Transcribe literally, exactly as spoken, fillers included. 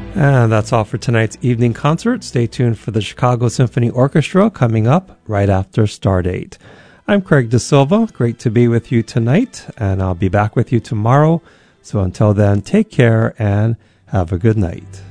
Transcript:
And that's all for tonight's evening concert. Stay tuned for the Chicago Symphony Orchestra coming up right after Stardate. I'm Craig De Silva. Great to be with you tonight, and I'll be back with you tomorrow. So until then, take care and have a good night.